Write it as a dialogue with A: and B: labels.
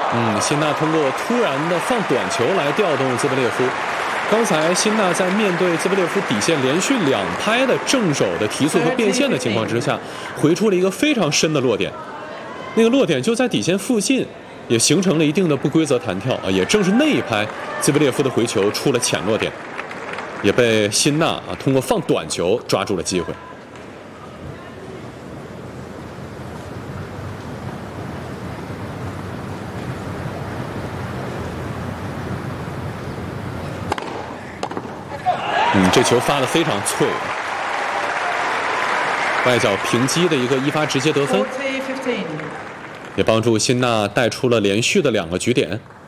A: 辛纳通过突然的放短球来调动兹贝列夫。刚才辛纳在面对兹贝列夫底线连续2拍的正手的提速和变线的情况之下，回出了一个非常深的落点，那个落点就在底线附近，也形成了一定的不规则弹跳啊。也正是那一拍，兹贝列夫的回球出了浅落点，也被辛纳通过放短球抓住了机会。这球发得非常脆，外角平击的一个一发直接得分，也帮助辛纳带出了连续的2个局点。